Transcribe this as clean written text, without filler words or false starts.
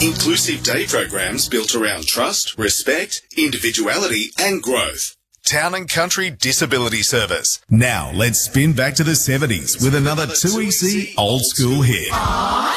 Inclusive day programs built around trust, respect, individuality and growth. Town and Country Disability Service. Now let's spin back to the 70s with another 2EC old school hit.